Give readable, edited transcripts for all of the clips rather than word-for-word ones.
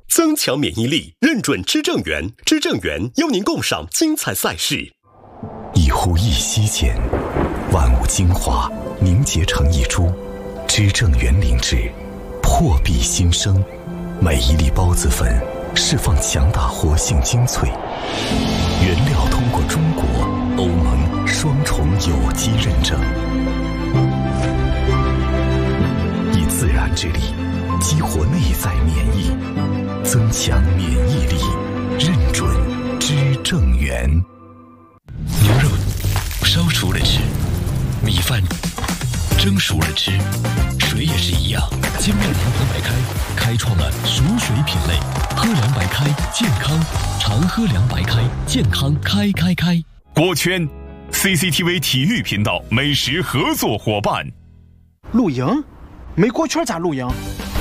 增强免疫力，认准知正源。知正源邀您共赏精彩赛事。 一呼一吸间，万物精华凝结成一株。知正源灵芝，破壁新生。每一粒孢子粉释放强大活性精粹，原料通过中国、欧盟双重有机认证，以自然之力激活内在免疫，增强免疫力，认准知正源。 牛肉烧熟了吃，米饭蒸熟了吃，水也是一样。精酿阳光白开开创了熟水品类，喝凉白开健康，常喝凉白开健康开。 锅圈 CCTV 体育频道美食合作伙伴。 露营？没锅圈咋露营？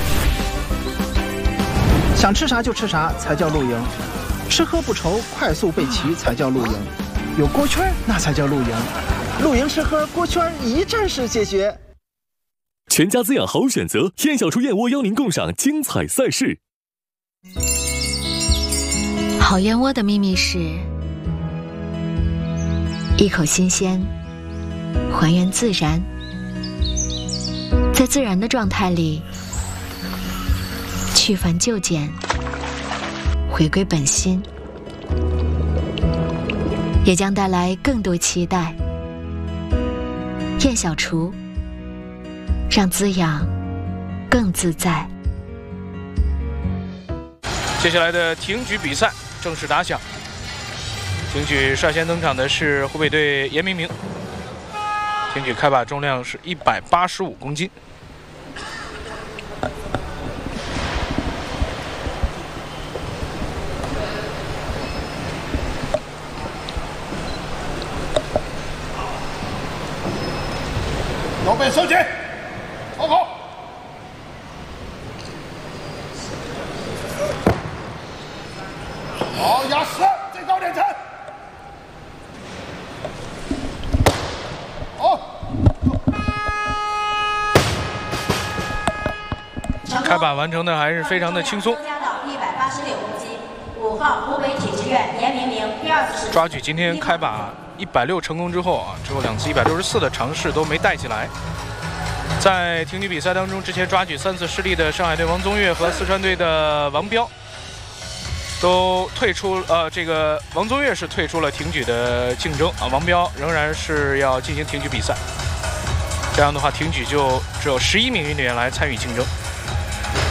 想吃啥就吃啥才叫露营，吃喝不愁，快速备齐才叫露营，有锅圈那才叫露营。露营吃喝锅圈一站式解决。 全家滋养好选择，燕小厨燕窝邀您共赏精彩赛事。 好燕窝的秘密是一口新鲜，还原自然，在自然的状态里去繁就简，回归本心，也将带来更多期待。燕小厨，让滋养更自在。 接下来的挺举比赛正式打响。挺举率先登场的是湖北队严明明，挺举开把重量是185公斤。 腰背收紧，好口。好，压实，最高点层。好。 开把完成的还是非常的轻松。 186公斤，5号湖北体制院严明明第二次抓举今天开把160成功之后之后2次164的尝试都没带起来。在挺举比赛当中，之前抓举3次失利的上海队王宗岳和四川队的王彪都退出，这个王宗岳是退出了挺举的竞争王彪仍然是要进行挺举比赛。这样的话，挺举就只有11名运动员来参与竞争。